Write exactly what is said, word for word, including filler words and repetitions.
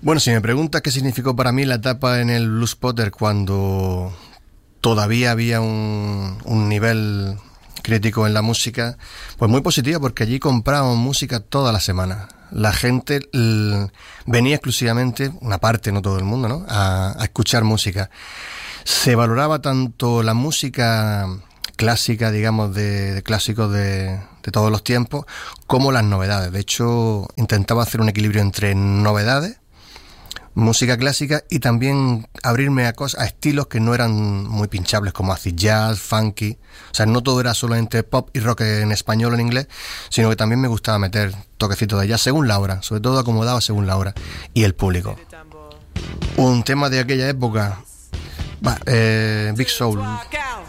Bueno, si me preguntas qué significó para mí la etapa en el Blues Potter cuando todavía había un, un nivel crítico en la música, pues muy positiva, porque allí comprábamos música toda la semana. La gente l, venía exclusivamente, una parte, no todo el mundo, ¿no?, a, a escuchar música. Se valoraba tanto la música clásica, digamos, de, de clásicos de, de todos los tiempos, como las novedades. De hecho, intentaba hacer un equilibrio entre novedades, música clásica, y también abrirme a cosas, a estilos que no eran muy pinchables, como acid jazz, funky. O sea, no todo era solamente pop y rock en español o en inglés, sino que también me gustaba meter toquecitos de jazz según la hora, sobre todo acomodaba según la hora y el público. Un tema de aquella época, bah, eh, Big Soul,